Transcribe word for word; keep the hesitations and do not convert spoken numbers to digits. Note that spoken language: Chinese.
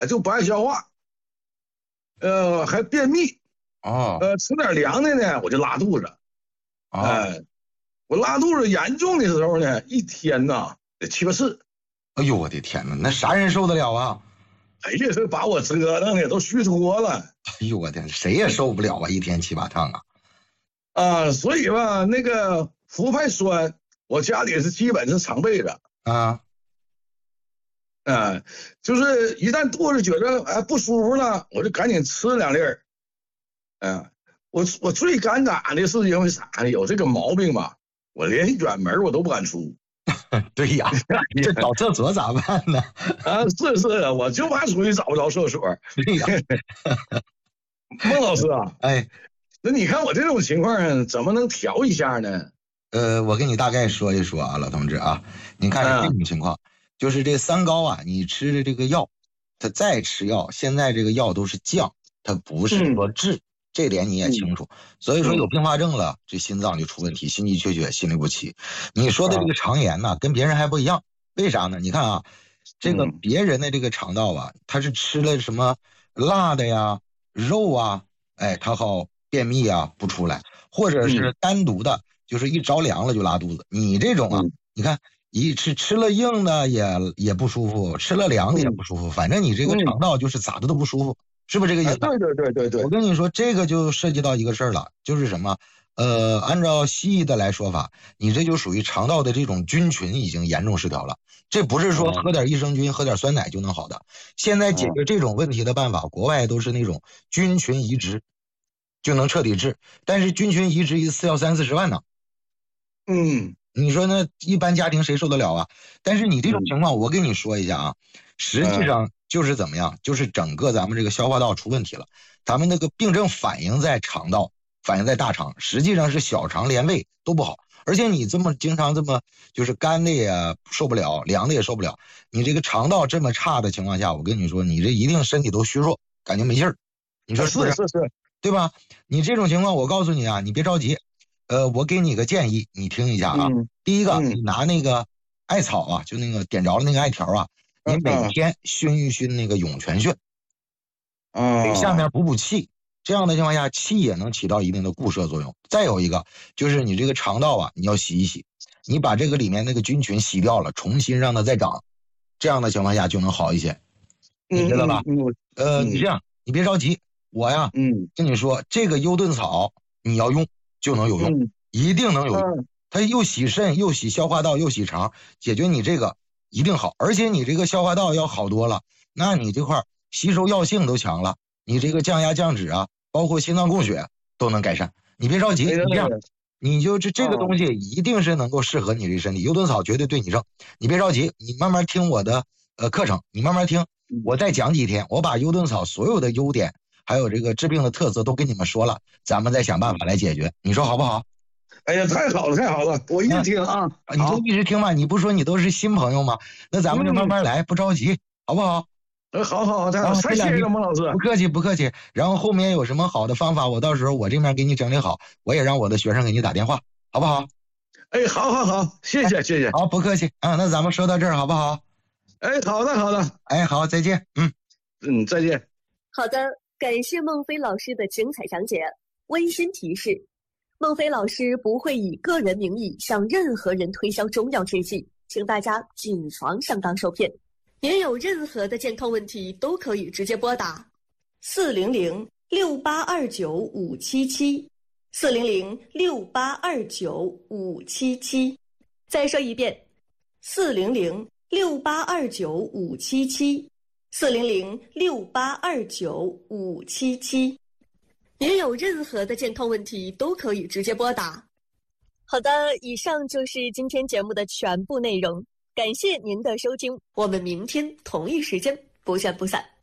就不爱消化，呃，还便秘， 哦， 呃，吃点凉的呢，我就拉肚子， 哦， 哎，我拉肚子严重的时候呢，一天呐得七八次。 哎呦我的天哪，那啥人受得了啊？ 哎呀，这把我折腾的都虚脱了哎呦我天，谁也受不了啊，一天七八趟啊！ 啊！所以吧，那个氟派酸，我家里是基本是常备的。 啊， 啊，就是一旦肚子觉得哎不舒服了，我就赶紧吃两粒儿。嗯，我我最尴尬的是因为啥呢？有这个毛病吧，我连远门我都不敢出。 对呀，这找厕所咋办呢？ 啊，是是，我就怕出去找不着厕所。 对呀， 孟老师啊， 哎， 那你看我这种情况怎么能调一下呢？ 呃，我给你大概说一说啊，老同志啊，你看是这种情况，就是这三高啊，你吃的这个药，它再吃药，现在这个药都是降，它不是说治，这点你也清楚。所以说有并发症了，这心脏就出问题，心肌缺血、心律不齐。你说的这个肠炎呢，跟别人还不一样，为啥呢？你看啊，这个别人的这个肠道啊，他是吃了什么辣的呀、肉啊，哎，他好便秘啊不出来，或者是单独的。就是一着凉了就拉肚子，你这种啊，嗯、你看一吃吃了硬的也也不舒服，吃了凉的也不舒服，嗯、反正你这个肠道就是咋的都不舒服，嗯、是不是这个意思？ 对对对对对。 我跟你说，这个就涉及到一个事儿了，就是什么？呃，按照西医的来说法，你这就属于肠道的这种菌群已经严重失调了。这不是说喝点益生菌、喝点酸奶就能好的。现在解决这种问题的办法，国外都是那种菌群移植，就能彻底治。但是菌群移植一次要三四十万呢。 嗯， 你说那一般家庭谁受得了啊？但是你这种情况，我跟你说一下啊，实际上就是怎么样，就是整个咱们这个消化道出问题了，咱们那个病症反映在肠道，反映在大肠，实际上是小肠连胃都不好。而且你这么经常这么就是干的也受不了，凉的也受不了，你这个肠道这么差的情况下，我跟你说，你这一定身体都虚弱，感觉没劲儿。你说是不是？ 是是是， 对吧？你这种情况，我告诉你啊，你别着急。呃，我给你个建议，你听一下啊。嗯、第一个，嗯、你拿那个艾草啊，就那个点着了那个艾条啊，你每天熏一熏那个涌泉穴， 啊， 给下面补补气。这样的情况下，气也能起到一定的固摄作用。再有一个，就是你这个肠道啊，你要洗一洗，你把这个里面那个菌群洗掉了，重新让它再长，这样的情况下就能好一些。你知道吧？ 嗯嗯、 呃，你这样，你别着急，我呀，嗯，跟你说，这个优盾草你要用。就能有用，嗯、一定能有用。嗯、它又洗肾，又洗消化道，又洗肠，解决你这个一定好。而且你这个消化道要好多了，那你这块吸收药性都强了，你这个降压降脂啊，包括心脏供血都能改善。你别着急，你这样，你就这这个东西一定是能够适合你这身体。优盾草绝对对你正，你别着急，你慢慢听我的呃课程，你慢慢听，我再讲几天，我把优盾草所有的优点。还有这个治病的特色都跟你们说了，咱们再想办法来解决，你说好不好？ 哎呀，太好了，太好了，我一直听啊， 啊你就一直听嘛，你不说你都是新朋友吗？那咱们就慢慢来，嗯、不着急，好不好？ 呃，好好好，太好，太谢谢了，孟老师， 不客气不客气。然后后面有什么好的方法，我到时候我这边给你整理好，我也让我的学生给你打电话，好不好？ 哎，好好好，谢谢谢谢， 好，不客气啊，那咱们说到这儿好不好？ 哎，好的好的， 哎，好，再见，嗯嗯，再见。 好的。感谢孟非老师的精彩讲解。温馨提示：孟非老师不会以个人名义向任何人推销中药制剂，请大家谨防上当受骗。您有任何的健康问题，都可以直接拨打四零零六八二九五七七，四零零六八二九五七七。再说一遍，四零零六八二九五七七。四零零六八二九五七七，您有任何的健康问题都可以直接拨打。好的，以上就是今天节目的全部内容，感谢您的收听，我们明天同一时间不见不散。